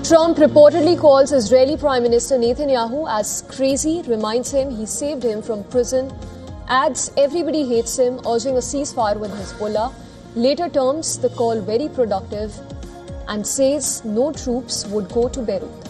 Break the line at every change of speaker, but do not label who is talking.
Trump reportedly calls Israeli Prime Minister Netanyahu as crazy, reminds him he saved him from prison, adds everybody hates him, urging a ceasefire with Hezbollah, later terms the call very productive and says no troops would go to Beirut.